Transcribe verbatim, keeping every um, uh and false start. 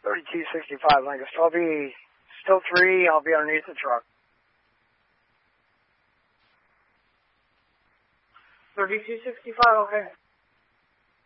thirty-two sixty-five, Lincoln. So I'll be still three. I'll be underneath the truck. thirty-two sixty-five, okay.